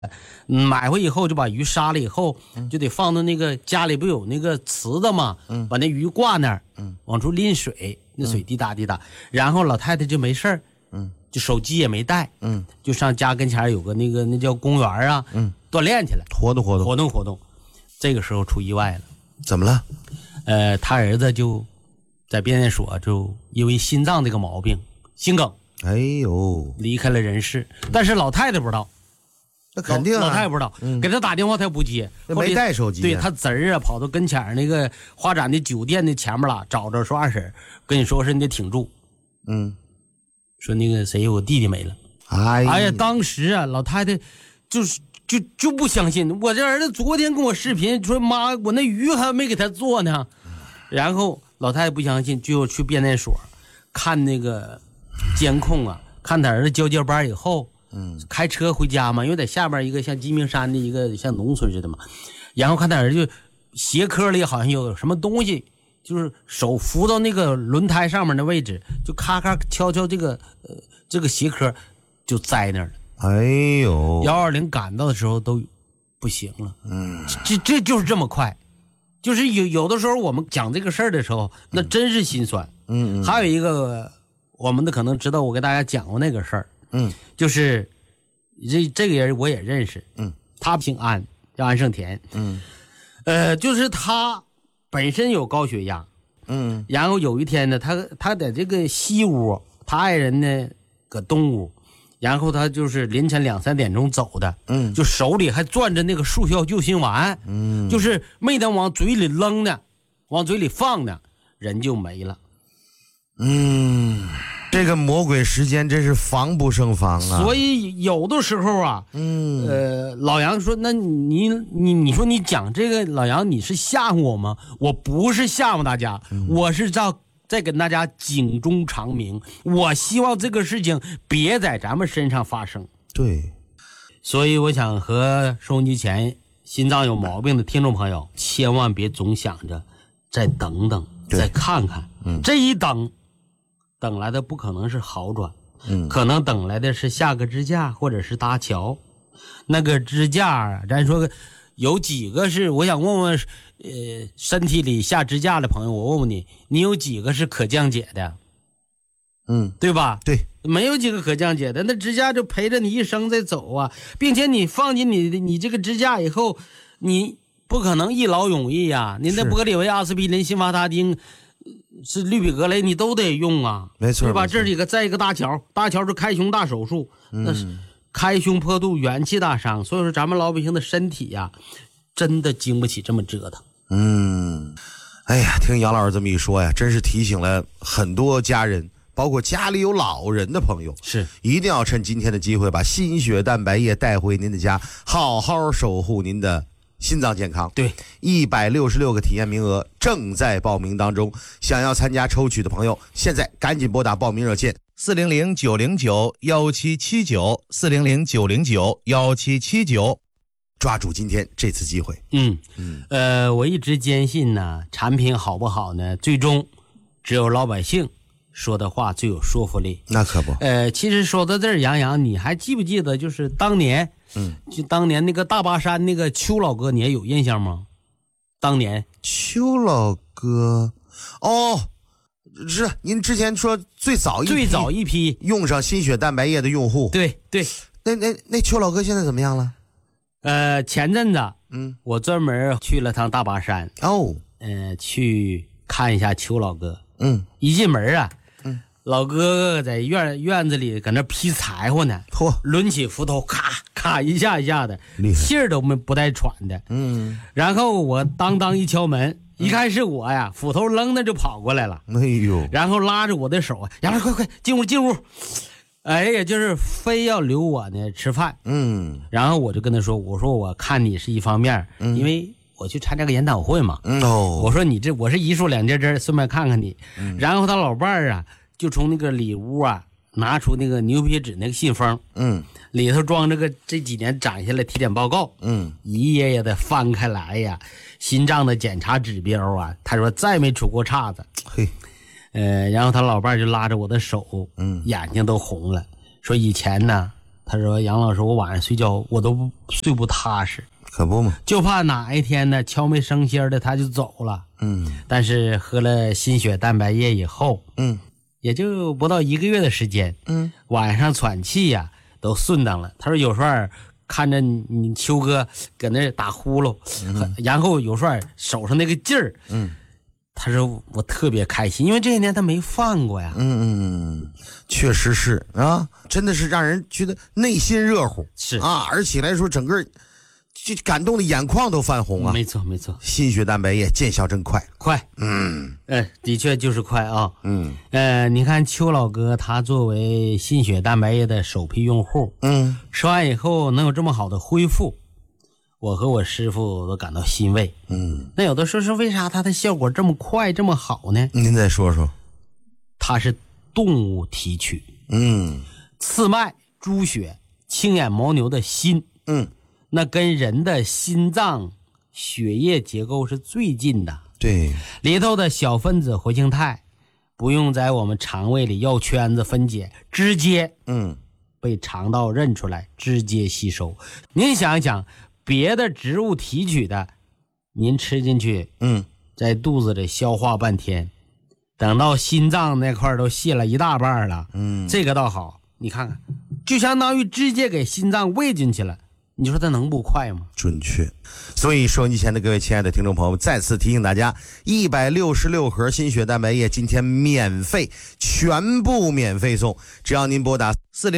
买回以后就把鱼杀了以后，就得放到那个家里不有那个池子嘛，把那鱼挂那儿，往出拎水，那水滴答滴答，然后老太太就没事儿，就手机也没带，就上家跟前有个那叫公园啊，锻炼去了，活动。这个时候出意外了， 怎么了？ 他儿子就在变电所就因为心脏这个毛病，心梗， 哎呦， 离开了人世，但是老太太不知道。 那肯定啊， 老太太不知道，给他打电话他不接， 没带手机。 对，他侄儿啊跑到跟前那个花展的酒店的前面了，找着说二婶，跟你说是你得挺住，说那个谁，我弟弟没了。哎呀，当时啊，老太太就不相信，我这儿子昨天跟我视频说妈，我那鱼还没给他做呢，然后老太太不相信，就去变电所看那个监控啊，看他儿子交接班以后。开车回家嘛，因为在下边一个像鸡鸣山的一个像农村似的嘛，然后看他儿子就鞋壳里好像有什么东西，就是手扶到那个轮胎上面的位置，就咔咔敲这个鞋壳就栽那儿了。 哎呦 ，120赶到的时候都不行了。这就是这么快，就是有的时候我们讲这个事儿的时候，那真是心酸。还有一个我们的可能知道，我给大家讲过那个事儿。就是这个人我也认识，他姓安，叫安胜田，就是他本身有高血压，然后有一天呢，他在这个西屋，他爱人呢搁东屋，然后他就是凌晨2、3点钟走的，就手里还攥着那个速效救心丸，就是没等往嘴里扔呢，往嘴里放呢，人就没了。 这个魔鬼时间真是防不胜防啊！ 所以有的时候啊，老杨说，那你说你讲这个，老杨你是吓唬我吗？我不是吓唬大家，我是在跟大家警钟长鸣。我希望这个事情别在咱们身上发生。 对， 所以我想和收音机前心脏有毛病的听众朋友，千万别总想着再等等，再看看，这一等来的不可能是好转，可能等来的是下个支架或者是搭桥。那个支架啊，咱说有几个是，我想问问身体里下支架的朋友，我问问你有几个是可降解的？对吧？ 对， 没有几个可降解的，那支架就陪着你一生在走啊，并且你放进你这个支架以后，你不可能一劳永逸呀，你那玻利维、阿司匹林、辛伐他汀是氯吡格雷你都得用啊， 没错， 对吧？这几个再一个搭桥是开胸大手术，那是开胸破肚，元气大伤。所以说咱们老百姓的身体呀，真的经不起这么折腾。 哎呀，听杨老师这么一说呀，真是提醒了很多家人，包括家里有老人的朋友， 是一定要趁今天的机会把心血蛋白液带回您的家，好好守护您的心脏健康。 对 ，166个体验名额正在报名当中，想要参加抽取的朋友，现在赶紧拨打报名热线400-909-1779，400-909-1779，抓住今天这次机会。 我一直坚信呢，产品好不好呢，最终只有老百姓说的话最有说服力。 那可不。 其实说到这儿，杨洋，你还记不记得就是当年？就当年那个大巴山那个邱老哥，你也有印象吗？当年邱老哥，是您之前说最早一批用上心血蛋白液的用户。 对， 那邱老哥现在怎么样了？ 前阵子我专门去了趟大巴山，去看一下邱老哥。一进门啊，老哥哥在院子里搁那劈柴火呢，抡起斧头咔咔一下的，气儿都不带喘的。然后我当一敲门，一看是我呀，斧头扔那就跑过来了。 哎呦！ 然后拉着我的手，杨老快进屋。哎呀，就是非要留我呢吃饭。然后我就跟他说，我说我看你是一方面，因为我去参加个研讨会嘛。我说我是一树两节枝，顺便看看你。然后他老伴儿啊，就从那个里屋啊拿出那个牛皮纸那个信封，里头装这几年攒下来体检报告，一页页的翻开来呀，心脏的检查指标啊，他说再没出过岔子。然后他老伴就拉着我的手，眼睛都红了，说以前呢他说杨老师，我晚上睡觉我都睡不踏实， 可不嘛， 就怕哪一天呢悄没声息的他就走了。但是喝了心血蛋白液以后，也就不到1个月的时间，晚上喘气呀都顺当了。他说有时候看着你秋哥搁那打呼噜，然后有时候手上那个劲儿，他说我特别开心，因为这些年他没犯过呀。 确实是啊，真的是让人觉得内心热乎， 是啊，而且来说整个就感动的眼眶都泛红啊。 没错没错， 心血蛋白液见效真快， 的确就是快啊。你看邱老哥他作为心血蛋白液的首批用户，吃完以后能有这么好的恢复，我和我师傅都感到欣慰。那有的说是为啥它的效果这么快这么好呢？ 您再说说。 它是动物提取，刺脉、猪血、青眼牦牛的心，那跟人的心脏血液结构是最近的。 对， 里头的小分子活性肽不用在我们肠胃里绕圈子分解，直接被肠道认出来，直接吸收。您想一想，别的植物提取的，您吃进去，在肚子里消化半天，等到心脏那块都卸了一大半了，这个倒好，你看看，就相当于直接给心脏喂进去了。你说它能不快吗？ 准确。所以收音机前的各位亲爱的听众朋友们，再次提醒大家，166盒心血蛋白液今天免费，全部免费送，只要您拨打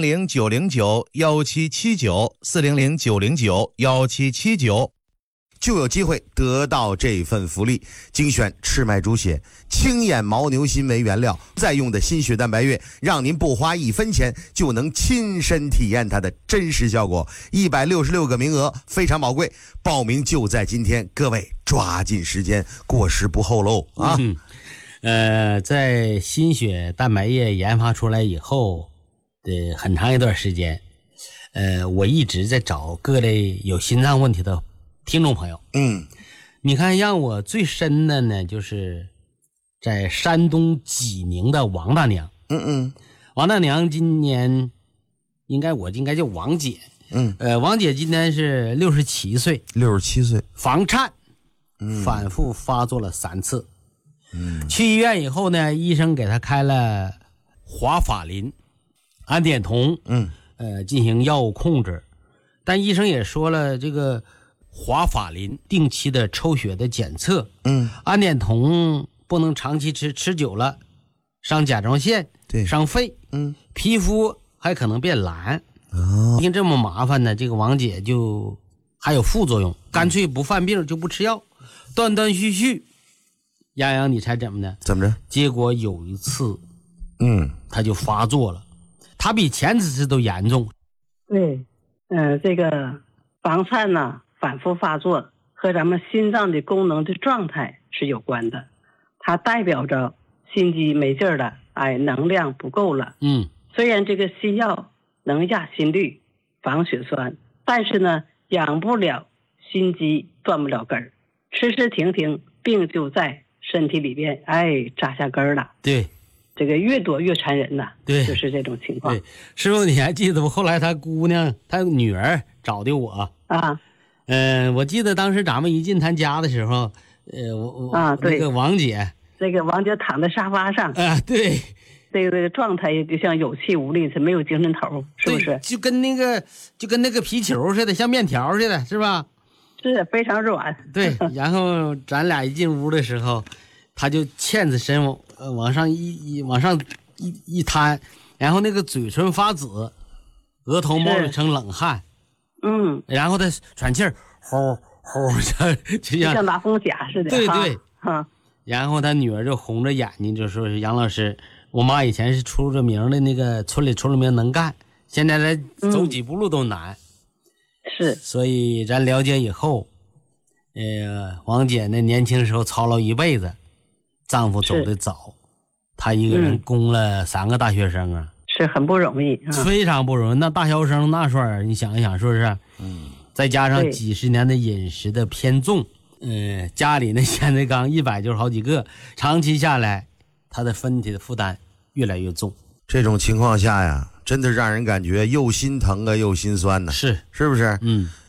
400-909-1779，400-909-1779，就有机会得到这份福利。精选赤脉猪血、青眼牦牛心为原料，再用的心血蛋白液，让您不花1分钱就能亲身体验它的真实效果。166个名额非常宝贵，报名就在今天，各位抓紧时间，过时不候喽啊！ 在心血蛋白液研发出来以后的很长一段时间，我一直在找各类有心脏问题的听众朋友。你看让我最深的呢，就是在山东济宁的王大娘。王大娘今年应该叫王姐。王姐今年是67岁 ，67岁， 房颤，反复发作了3次。去医院以后呢，医生给她开了华法林、安碘酮，进行药物控制。但医生也说了，这个华法林定期的抽血的检测，安碘酮不能长期吃，吃久了伤甲状腺， 对， 伤肺，皮肤还可能变蓝。因这么麻烦呢，这个王姐就还有副作用，干脆不犯病就不吃药，断断续续。洋洋，你猜怎么的？ 怎么着？ 结果有一次，他就发作了，他比前几次都严重。 对，这个房颤呢，反复发作和咱们心脏的功能的状态是有关的，它代表着心肌没劲儿了，能量不够了。虽然这个西药能压心率、防血栓，但是呢，养不了心肌，断不了根儿，吃吃停停，病就在身体里边，扎下根儿了。对，这个越多越残忍呐。对，就是这种情况。对， 师傅，你还记得不？后来他女儿找的我啊。 我记得当时咱们一进他家的时候，对，那个王姐， 这个王姐躺在沙发上啊，对。 这个状态就像有气无力，是没有精神头，是不是？ 就跟那个皮球似的，像面条似的，是吧？ 是非常软。 对，然后咱俩一进屋的时候，他就欠着身往上一摊，然后那个嘴唇发紫，额头冒了成冷汗，然后他喘气儿，呼呼，就像拿风匣似的。 对对，然后他女儿就红着眼睛就说是杨老师。我妈以前是出了名的那个村里出了名能干，现在来走几步路都难。 是， 所以咱了解以后，王姐那年轻时候操劳一辈子，丈夫走得早，她一个人供了3个大学生啊， 是很不容易， 非常不容易。那大学生那时候你想一想，是不是？再加上几十年的饮食的偏重，家里那现在刚100就是好几个，长期下来。他的身体的负担越来越重， 这种情况下呀， 真的让人感觉又心疼啊又心酸呢， 是不是？